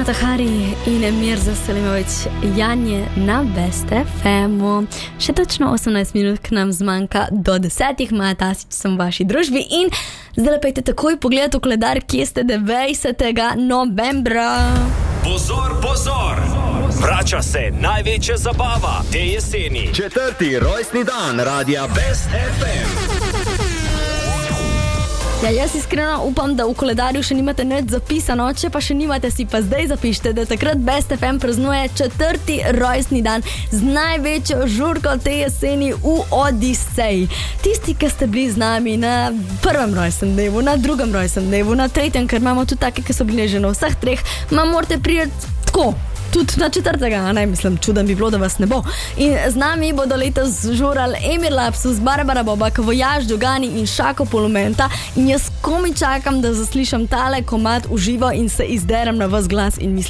Zahari in Mirza Selimović, Janje na Best FM-u. Še točno 18 minut k nam zmanjka do 10. Maja Tasić sem v vaši družbi in zdaj lepejte takoj pogled v koledar, kje ste 20. novembra. Pozor, pozor! Vrača se največja zabava te jeseni. 4. rojstni dan Radia Best FM. Ja, jaz iskreno upam, da v koledarju še nimate nič zapisano, če pa še nimate, si pa zdaj zapišite, da takrat Best FM praznuje 4. rojstni dan z največjo žurko te jeseni v Odiseji. Tisti, ki ste bili z nami na prvem rojstnem dnevu, na drugem rojstnem dnevu, na tretjem, ker imamo tudi take, ki so bili že na vseh treh, morate priti tako. Tudi na 4. ne, mislim, čuden bi bilo, da vas ne bo. In z nami bodo letos žurali Emir Lapsus, Barbara Bobak, Vojaž Dogani in Šako Polumenta. In jaz komi čakam, da zaslišam tale komad v živo in se izderem na vas glas in mislim,